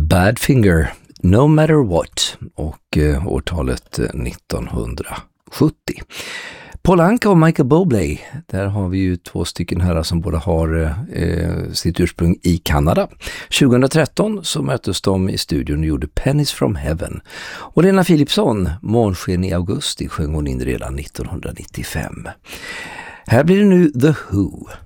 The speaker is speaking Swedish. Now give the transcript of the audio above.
Badfinger, No Matter What, och årtalet 1970. Paul Anka och Michael Bublé, där har vi ju två stycken här som båda har sitt ursprung i Kanada. 2013 så möttes de i studion och gjorde Pennies from Heaven. Och Lena Philipsson, Månsken i augusti, sjöng hon in redan 1995. Här blir det nu The Who.